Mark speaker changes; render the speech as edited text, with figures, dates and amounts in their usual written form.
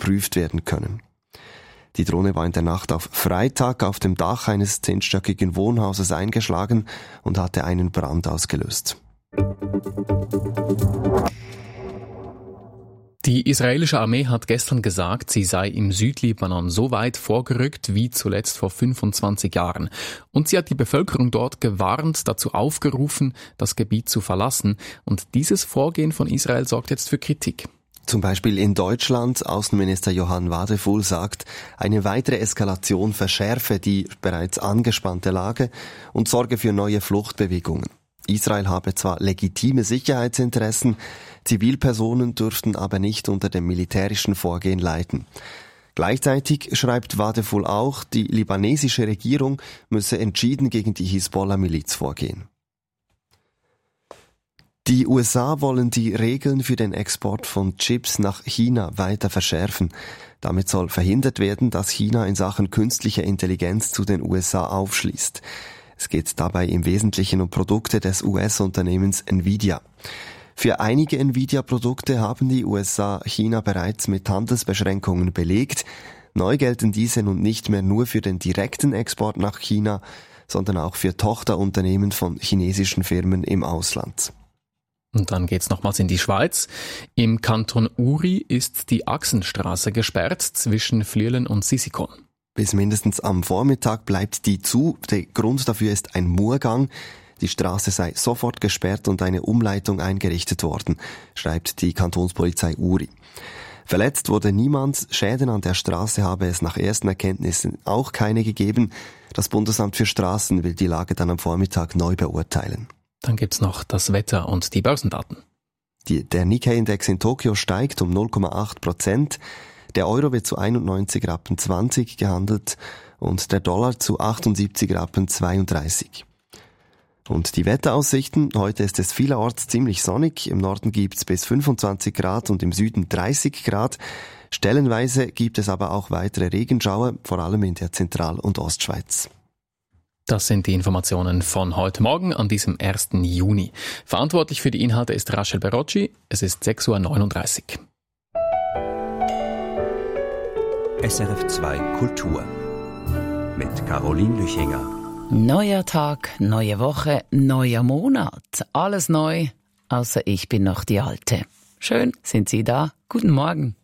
Speaker 1: überprüft werden können. Die Drohne war in der Nacht auf Freitag auf dem Dach eines 10-stöckigen Wohnhauses eingeschlagen und hatte einen Brand ausgelöst.
Speaker 2: Die israelische Armee hat gestern gesagt, sie sei im Südlibanon so weit vorgerückt wie zuletzt vor 25 Jahren. Und sie hat die Bevölkerung dort gewarnt, dazu aufgerufen, das Gebiet zu verlassen. Und dieses Vorgehen von Israel sorgt jetzt für Kritik.
Speaker 1: Zum Beispiel in Deutschland, Außenminister Johann Wadefuhl sagt, eine weitere Eskalation verschärfe die bereits angespannte Lage und sorge für neue Fluchtbewegungen. Israel habe zwar legitime Sicherheitsinteressen, Zivilpersonen dürften aber nicht unter dem militärischen Vorgehen leiden. Gleichzeitig schreibt Wadefuhl auch, die libanesische Regierung müsse entschieden gegen die Hisbollah-Miliz vorgehen. Die USA wollen die Regeln für den Export von Chips nach China weiter verschärfen. Damit soll verhindert werden, dass China in Sachen künstliche Intelligenz zu den USA aufschließt. Es geht dabei im Wesentlichen um Produkte des US-Unternehmens Nvidia. Für einige Nvidia-Produkte haben die USA China bereits mit Handelsbeschränkungen belegt. Neu gelten diese nun nicht mehr nur für den direkten Export nach China, sondern auch für Tochterunternehmen von chinesischen Firmen im Ausland.
Speaker 2: Und dann geht's nochmals in die Schweiz. Im Kanton Uri ist die Achsenstraße gesperrt zwischen Flierlen und Sissikon.
Speaker 1: Bis mindestens am Vormittag bleibt die zu. Der Grund dafür ist ein Murgang. Die Straße sei sofort gesperrt und eine Umleitung eingerichtet worden, schreibt die Kantonspolizei Uri. Verletzt wurde niemand, Schäden an der Straße habe es nach ersten Erkenntnissen auch keine gegeben. Das Bundesamt für Straßen will die Lage dann am Vormittag neu beurteilen.
Speaker 2: Dann gibt's noch das Wetter und die Börsendaten.
Speaker 1: Der Nikkei-Index in Tokio steigt um 0,8%. Der Euro wird zu 91,20 Rappen gehandelt und der Dollar zu 78,32 Rappen. Und die Wetteraussichten, heute ist es vielerorts ziemlich sonnig, im Norden gibt's bis 25 Grad und im Süden 30 Grad. Stellenweise gibt es aber auch weitere Regenschauer, vor allem in der Zentral- und Ostschweiz.
Speaker 2: Das sind die Informationen von heute Morgen an diesem 1. Juni. Verantwortlich für die Inhalte ist Rachel Berocci. Es ist 6.39 Uhr.
Speaker 3: SRF 2 Kultur mit Caroline Lüchinger.
Speaker 4: Neuer Tag, neue Woche, neuer Monat. Alles neu, außer ich bin noch die Alte. Schön, sind Sie da? Guten Morgen.